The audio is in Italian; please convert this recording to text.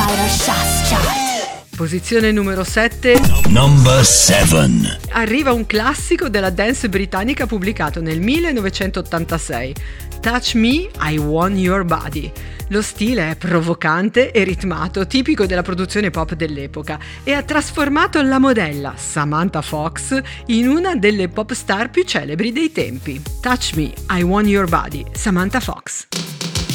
Outer Shots Chart. Posizione numero 7. Number 7. Arriva un classico della dance britannica pubblicato nel 1986. Touch Me, I Want Your Body. Lo stile è provocante e ritmato, tipico della produzione pop dell'epoca, e ha trasformato la modella Samantha Fox in una delle pop star più celebri dei tempi. Touch Me, I Want Your Body, Samantha Fox.